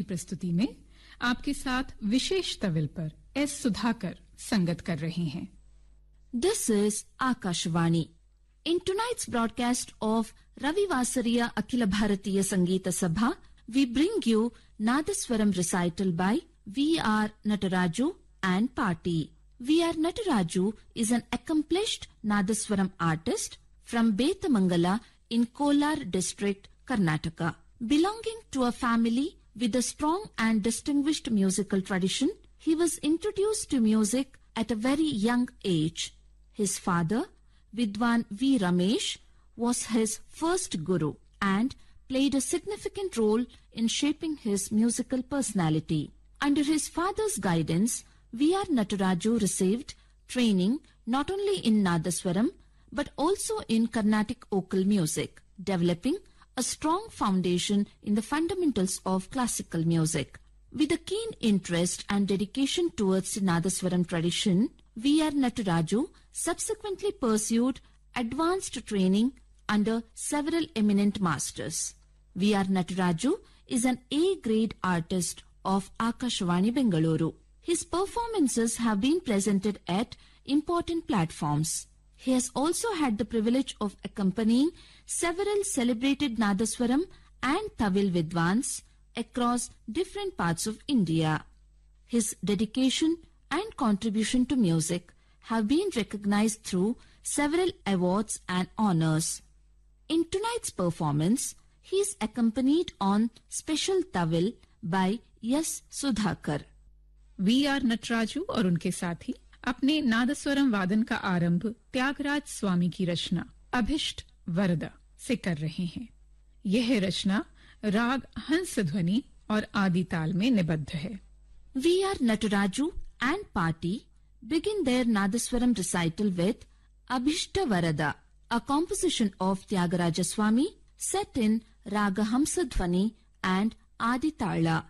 प्रस्तुति में आपके साथ विशेष तविल पर एस सुधाकर संगत कर रहे हैं। This is Akashvani. In tonight's broadcast of Ravi Vasariya Akhila Bharatiya Sangeeta Sabha, we bring you Nadaswaram recital by V.R. Nataraju and Party. V.R. Nataraju is an accomplished Nadaswaram artist from Betamangala in Kolar district, Karnataka. Belonging to a family with a strong and distinguished musical tradition, he was introduced to music at a very young age. His father, Vidwan V. Ramesh, was his first guru and played a significant role in shaping his musical personality. Under his father's guidance, V.R. Nataraju received training not only in Nadaswaram but also in Carnatic vocal music, developing a strong foundation in the fundamentals of classical music. With a keen interest and dedication towards the Nadaswaram tradition, V.R. Nataraju subsequently pursued advanced training under several eminent masters. V.R. Nataraju is an A-grade artist of Akashvani Bengaluru. His performances have been presented at important platforms. He has also had the privilege of accompanying several celebrated Nadaswaram and Tavil Vidwans across different parts of India. His dedication and contribution to music have been recognized through several awards and honors. In tonight's performance, he is accompanied on special Tavil by S. Sudhakar. V.R. नटराजू और उनके साथी अपने नादस्वरम वादन का आरंभ त्यागराज स्वामी की रचना अभिष्ट वरदा से कर रहे हैं। यह रचना राग हंस ध्वनि और आदि ताल में निबद्ध है। V.R. Nataraju and Party begin their Nadaswaram recital with Abhishta Varada, a composition of Tyagaraja Swami set in Raga Hamsa Dhvani and Adi Tala.